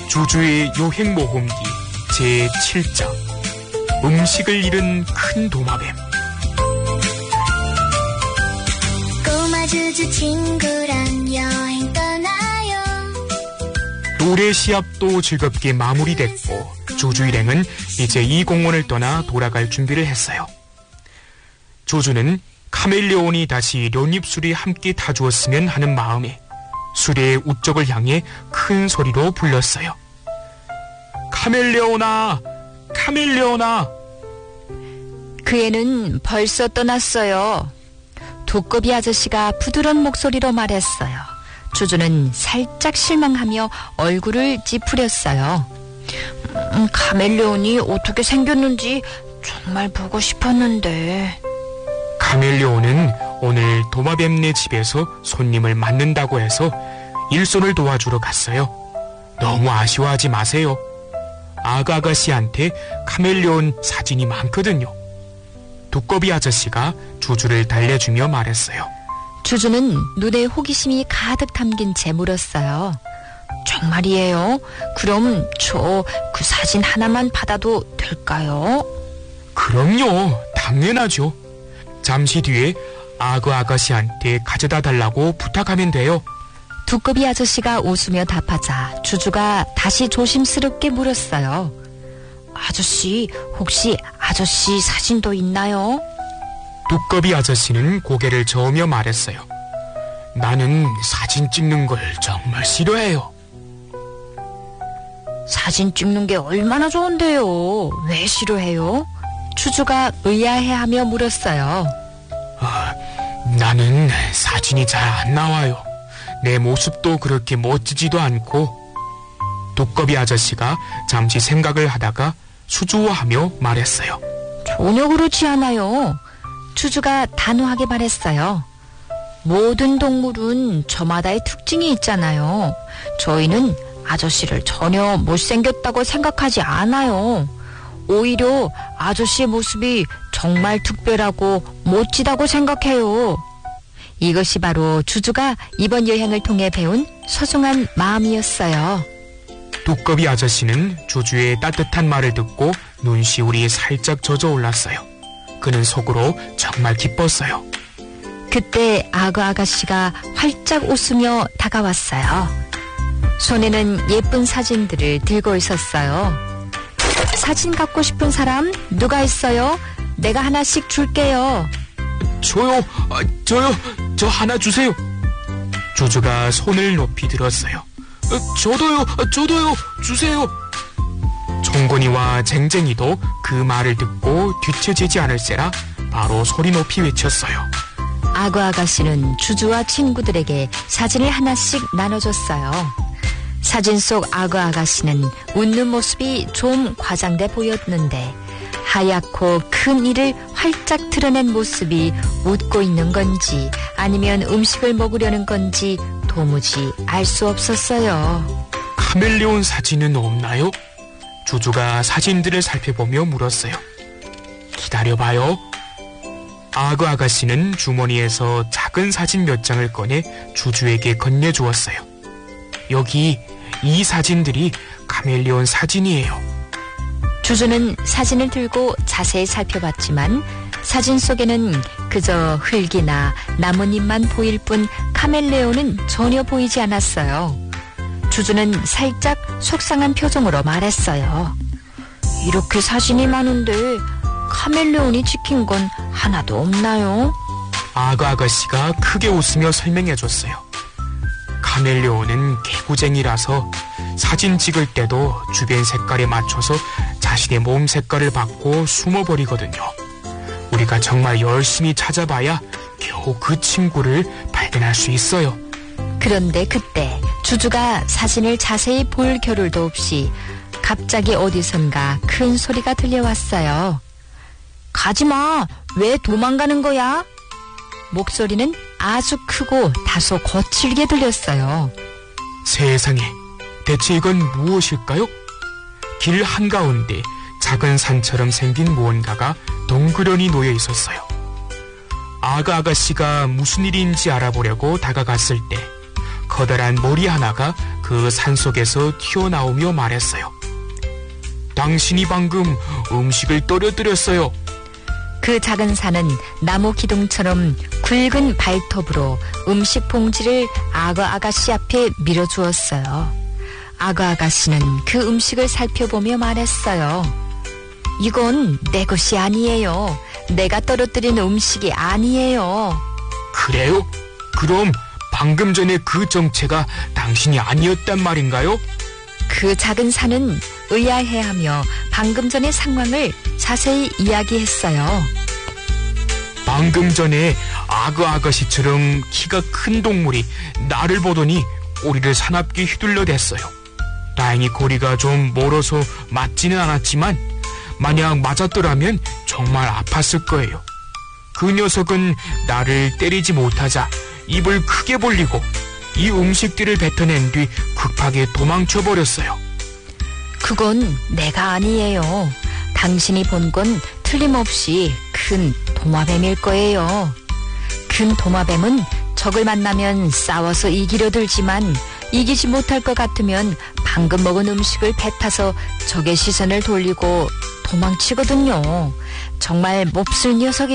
주주의 여행 모험기 제7장 음식을 잃은 큰 도마뱀. 꼬마 주주 친구랑 여행 떠나요. 노래 시합도 즐겁게 마무리됐고 주주 일행은 이제 이 공원을 떠나 돌아갈 준비를 했어요. 주주는 카멜레온이 다시 련잎술이 함께 타주었으면 하는 마음에 수레의 우쪽을 향해 큰 소리로 불렀어요. 카멜레온아! 카멜레온아! 그 애는 벌써 떠났어요. 두꺼비 아저씨가 부드러운 목소리로 말했어요. 주주는 살짝 실망하며 얼굴을 찌푸렸어요. 카멜레온이 어떻게 생겼는지 정말 보고 싶었는데. 카멜레온은 오늘 도마뱀네 집에서 손님을 맞는다고 해서 일손을 도와주러 갔어요. 너무 아쉬워하지 마세요. 아가씨한테 카멜레온 사진이 많거든요. 두꺼비 아저씨가 주주를 달래주며 말했어요. 주주는 눈에 호기심이 가득 담긴 채 물었어요. 정말이에요? 그럼 저 그 사진 하나만 받아도 될까요? 그럼요. 당연하죠. 잠시 뒤에 아가씨한테 가져다 달라고 부탁하면 돼요. 두꺼비 아저씨가 웃으며 답하자 주주가 다시 조심스럽게 물었어요. 아저씨, 혹시 아저씨 사진도 있나요? 두꺼비 아저씨는 고개를 저으며 말했어요. 나는 사진 찍는 걸 정말 싫어해요. 사진 찍는 게 얼마나 좋은데요. 왜 싫어해요? 주주가 의아해하며 물었어요. 나는 사진이 잘 안 나와요. 내 모습도 그렇게 멋지지도 않고. 두꺼비 아저씨가 잠시 생각을 하다가 수줍어하며 말했어요. 전혀 그렇지 않아요. 주주가 단호하게 말했어요. 모든 동물은 저마다의 특징이 있잖아요. 저희는 아저씨를 전혀 못생겼다고 생각하지 않아요. 오히려 아저씨의 모습이 정말 특별하고 멋지다고 생각해요. 이것이 바로 주주가 이번 여행을 통해 배운 소중한 마음이었어요. 두꺼비 아저씨는 주주의 따뜻한 말을 듣고 눈시울이 살짝 젖어올랐어요. 그는 속으로 정말 기뻤어요. 그때 아가씨가 활짝 웃으며 다가왔어요. 손에는 예쁜 사진들을 들고 있었어요. 사진 갖고 싶은 사람 누가 있어요? 내가 하나씩 줄게요. 저요, 저 하나 주세요. 주주가 손을 높이 들었어요. 저도요, 주세요. 종건이와 쟁쟁이도 그 말을 듣고 뒤처지지 않을세라 바로 소리 높이 외쳤어요. 아가씨는 주주와 친구들에게 사진을 하나씩 나눠줬어요. 사진 속 아가씨는 웃는 모습이 좀 과장돼 보였는데 하얗고 큰 이를 활짝 드러낸 모습이 웃고 있는 건지 아니면 음식을 먹으려는 건지 도무지 알 수 없었어요. 카멜레온 사진은 없나요? 주주가 사진들을 살펴보며 물었어요. 기다려봐요. 아가씨는 주머니에서 작은 사진 몇 장을 꺼내 주주에게 건네주었어요. 여기 이 사진들이 카멜레온 사진이에요. 주주는 사진을 들고 자세히 살펴봤지만 사진 속에는 그저 흙이나 나뭇잎만 보일 뿐 카멜레온은 전혀 보이지 않았어요. 주주는 살짝 속상한 표정으로 말했어요. 이렇게 사진이 많은데 카멜레온이 찍힌 건 하나도 없나요? 아가씨가 크게 웃으며 설명해줬어요. 카멜레온은 개구쟁이라서 사진 찍을 때도 주변 색깔에 맞춰서 자신의 몸 색깔을 바꿔 숨어버리거든요. 우리가 정말 열심히 찾아봐야 겨우 그 친구를 발견할 수 있어요. 그런데 그때 주주가 사진을 자세히 볼 겨를도 없이 갑자기 어디선가 큰 소리가 들려왔어요. 가지마! 왜 도망가는 거야? 목소리는 아주 크고 다소 거칠게 들렸어요. 세상에, 대체 이건 무엇일까요? 길 한가운데 작은 산처럼 생긴 무언가가 덩그러니 놓여 있었어요. 아가씨가 무슨 일인지 알아보려고 다가갔을 때 커다란 머리 하나가 그 산속에서 튀어나오며 말했어요. 당신이 방금 음식을 떨어뜨렸어요. 그 작은 산은 나무 기둥처럼 굵은 발톱으로 음식 봉지를 악어 아가씨 앞에 밀어주었어요. 악어 아가씨는 그 음식을 살펴보며 말했어요. 이건 내 것이 아니에요. 내가 떨어뜨린 음식이 아니에요. 그래요? 그럼 방금 전에 그 정체가 당신이 아니었단 말인가요? 그 작은 산은 의아해하며 방금 전의 상황을 자세히 이야기했어요. 방금 전에 악어 아가씨처럼 키가 큰 동물이 나를 보더니 꼬리를 사납게 휘둘러댔어요. 다행히 거리가 좀 멀어서 맞지는 않았지만 만약 맞았더라면 정말 아팠을 거예요. 그 녀석은 나를 때리지 못하자 입을 크게 벌리고 이 음식들을 뱉어낸 뒤 급하게 도망쳐버렸어요. 그건 내가 아니에요. 당신이 본 건 틀림없이 큰 도마뱀일 거예요. 큰 도마뱀은 적을 만나면 싸워서 이기려 들지만 이기지 못할 것 같으면 방금 먹은 음식을 뱉어서 적의 시선을 돌리고 도망치거든요. 정말 몹쓸 녀석이